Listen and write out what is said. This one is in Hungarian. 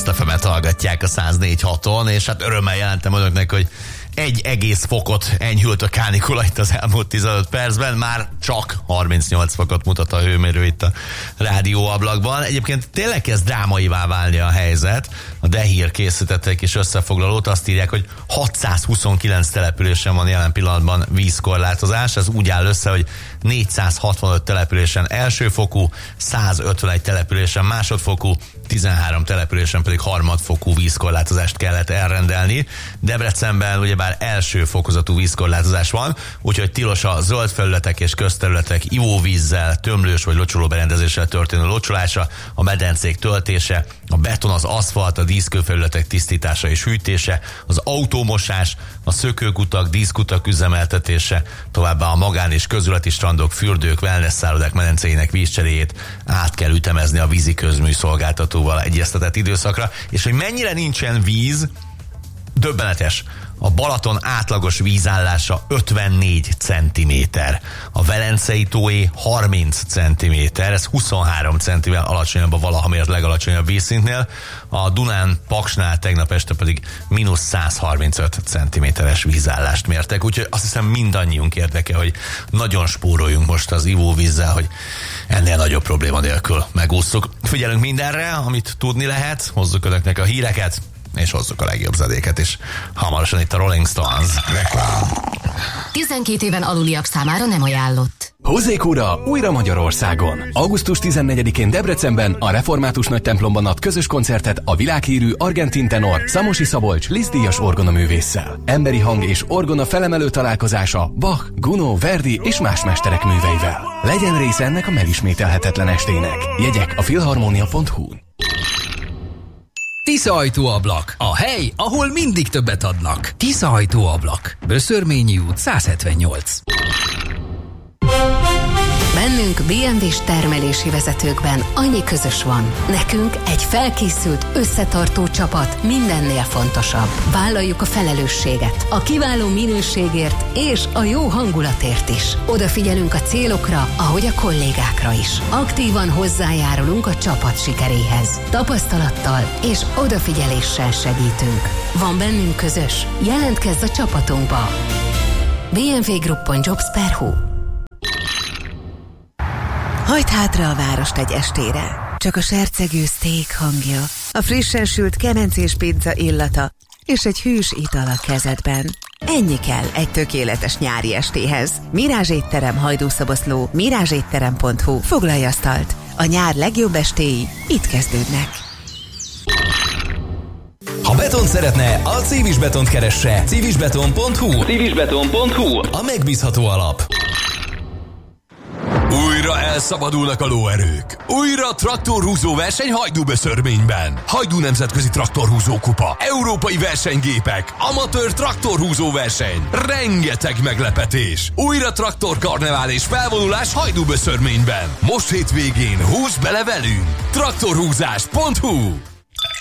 Best FM-et hallgatják a 104.6-on, és hát örömmel jelentem önöknek, hogy 1 fokot enyhült a kánikula itt az elmúlt 15 percben, már csak 38 fokot mutat a hőmérő itt a rádióablakban. Egyébként tényleg kezd drámaivá válni a helyzet. A De Hír készítette egy kis összefoglalót, azt írják, hogy 629 településen van jelen pillanatban vízkorlátozás. Ez úgy áll össze, hogy 465 településen elsőfokú, 151 településen másodfokú, 13 településen pedig harmadfokú vízkorlátozást kellett elrendelni. Debrecenben ugyebár első fokozatú vízkorlátozás van, úgyhogy tilos a zöld felületek és közterületek ivóvízzel, tömlős vagy locsolóberendezéssel történő locsolása, a medencék töltése, a beton, az aszfalt, a díszkőfelületek tisztítása és hűtése, az autómosás, a szökőkutak, díszkutak üzemeltetése, továbbá a magán és közületi strandok, fürdők, wellness szállodák medencéinek vízcseréjét át kell ütemezni a vízi közmű szolgáltatóval egyeztetett időszakra, és hogy mennyire nincsen víz, döbbenetes. A Balaton átlagos vízállása 54 cm. A Velencei tóé 30 cm. Ez 23 cm-vel alacsonyabb a valaha mért legalacsonyabb vízszintnél. A Dunán, Paksnál tegnap este pedig mínusz 135 cm-es vízállást mértek. Úgyhogy azt hiszem mindannyiunk érdeke, hogy nagyon spóroljunk most az ivóvízzel, hogy ennél nagyobb probléma nélkül megússzuk. Figyelünk mindenre, amit tudni lehet, hozzuk önöknek a híreket, és hozzuk a legjobb zedéket is. Hamarosan itt a Rolling Stones. Reklám. 12 éven aluliak számára nem ajánlott. Hozékóra újra Magyarországon. Augusztus 14-én Debrecenben a Református Nagytemplomban ad közös koncertet a világhírű argentin tenor Szamosi Szabolcs Liszt-díjas orgonaművésszel. Emberi hang és orgona felemelő találkozása Bach, Gounod, Verdi és más mesterek műveivel. Legyen része ennek a megismételhetetlen estének. Jegyek a filharmonia.hu-n. Tisza Ajtóablak. A hely, ahol mindig többet adnak. Tisza Ajtóablak. Böszörményi út 178. Bennünk BMW-s termelési vezetőkben annyi közös van. Nekünk egy felkészült, összetartó csapat mindennél fontosabb. Vállaljuk a felelősséget, a kiváló minőségért és a jó hangulatért is. Odafigyelünk a célokra, ahogy a kollégákra is. Aktívan hozzájárulunk a csapat sikeréhez. Tapasztalattal és odafigyeléssel segítünk. Van bennünk közös? Jelentkezz a csapatunkba! bmwgroup.jobs.hu. Hagyd hátra a várost egy estére. Csak a sercegő steak hangja, a frissen sült kemencés pizza illata és egy hűs ital a kezedben. Ennyi kell egy tökéletes nyári estéhez. Mirázs étterem, Hajdúszoboszló, mirázsétterem.hu. Foglalj asztalt. A nyár legjobb estéi itt kezdődnek. Ha betont szeretne, a Civis Betont keresse. Civisbeton.hu. Civisbeton.hu. A megbízható alap. Újra elszabadulnak a lóerők. Újra traktorhúzó verseny Hajdúböszörményben. Hajdú Nemzetközi Traktorhúzó Kupa. Európai versenygépek. Amatőr traktorhúzó verseny. Rengeteg meglepetés. Újra traktorkarnevál és felvonulás Hajdúböszörményben. Most hétvégén húzz bele velünk. Traktorhúzás.hu.